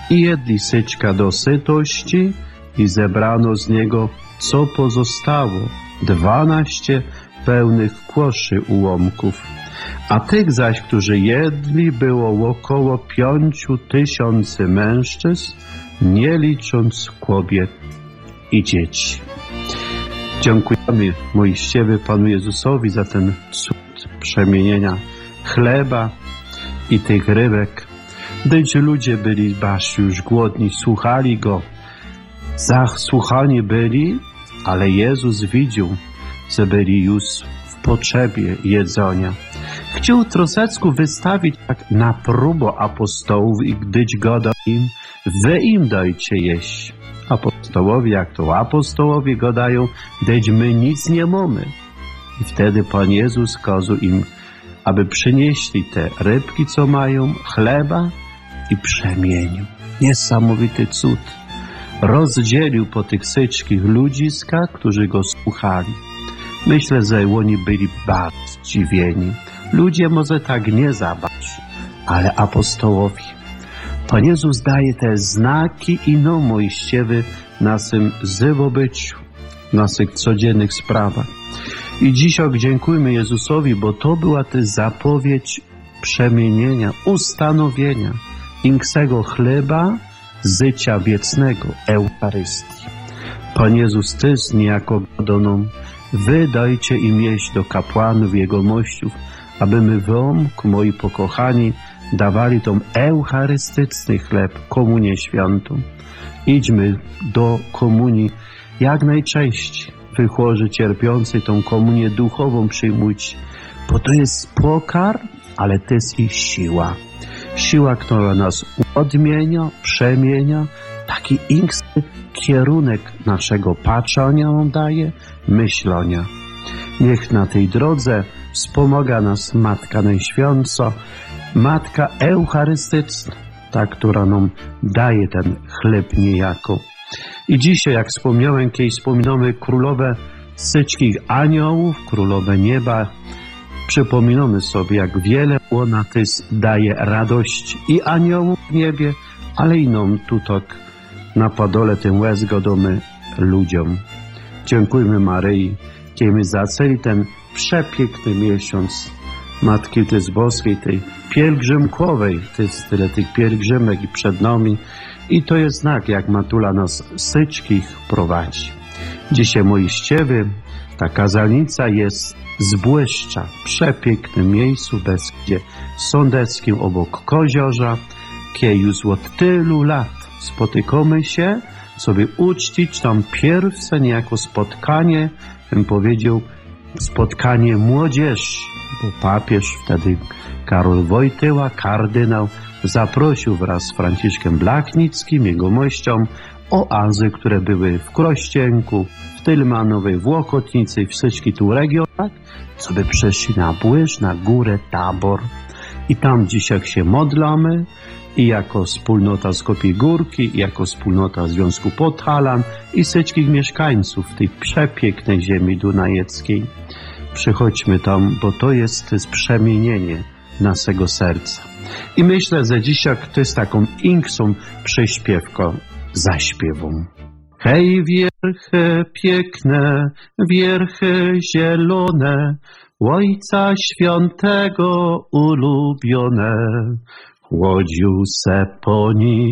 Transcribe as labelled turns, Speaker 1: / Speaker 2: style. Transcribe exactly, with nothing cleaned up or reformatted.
Speaker 1: I jedli syczka do sytości i zebrano z niego, co pozostało, dwanaście pełnych kłoszy ułomków. A tych zaś, którzy jedli, było około pięciu tysięcy mężczyzn, nie licząc kobiet i dzieci. Dziękujemy moiściewy Panu Jezusowi za ten cud przemienienia chleba i tych rybek. Gdyż ludzie byli baż już głodni, słuchali Go, zasłuchani byli, ale Jezus widział, że byli już w potrzebie jedzenia. Chciał troszeczkę wystawić tak na próbę apostołów i gdyś goda im, wy im dajcie jeść. Apostołowie, jak to apostołowie godają, gdyż my nic nie mamy. I wtedy Pan Jezus kazał im, aby przynieśli te rybki, co mają, chleba i przemienił. Niesamowity cud. Rozdzielił po tych syczkich ludziskach, którzy Go słuchali. Myślę, że oni byli bardzo zdziwieni. Ludzie może tak nie zobaczą, ale apostołowie. Pan Jezus daje te znaki i no moiściewy w naszym żywobyciu, w naszych codziennych sprawach. I dzisiaj dziękujmy Jezusowi, bo to była ta zapowiedź przemienienia, ustanowienia inksego chleba, życia wiecznego, Eucharystii. Pan Jezus też niejako do nam, wy dajcie im jeść do kapłanów Jego mościów, aby my wam, moi pokochani, dawali tą eucharystyczny chleb, komunię świętą. Idźmy do komunii jak najczęściej. Wy chorzy cierpiący tą komunię duchową przyjmujcie, bo to jest pokarm, ale to jest i siła. Siła, która nas odmienia, przemienia, taki inny kierunek naszego patrzenia nam daje, myślenia. Niech na tej drodze wspomaga nas Matka Najświętsza, Matka Eucharystyczna, ta, która nam daje ten chleb niejako. I dzisiaj, jak wspomniałem, kiedy wspominamy królowe syczkich aniołów, królowe nieba, przypominamy sobie, jak wiele ona też daje radości i aniołom w niebie, ale i nam tutaj na podole tym łez godomy ludziom. Dziękujmy Maryi, kiedy zaczęli ten przepiękny miesiąc Matki też Boskiej, tej pielgrzymkowej, to jest tyle tych pielgrzymek i przed nami. I to jest znak, jak Matula nas syczkich prowadzi. Dzisiaj moiściewy, ta kazalnica jest z Błyszcza, przepięknym miejscu, bez gdzie sądeckim obok Koziorza, gdzie już od tylu lat spotykamy się, sobie uczcić tam pierwsze niejako spotkanie, bym powiedział, spotkanie młodzieży, bo papież wtedy Karol Wojtyła, kardynał, zaprosił wraz z Franciszkiem Blachnickim, jego mością, oazy, które były w Krościenku, w Tylmanowej, w Łokotnicy, w wszystkich tu regionach, sobie przeszli na Błyszcz, na górę Tabor. I tam dzisiaj się modlamy i jako wspólnota z Kopiej Górki, i jako wspólnota Związku Podhalan i wszystkich mieszkańców tej przepięknej ziemi dunajeckiej. Przychodźmy tam, bo to jest, to jest przemienienie naszego serca. I myślę, że dzisiaj to jest taką inksą prześpiewką, zaśpiewą. Hej, wierchy piękne, wierchy zielone, Ojca Świętego ulubione, chłodził se po nich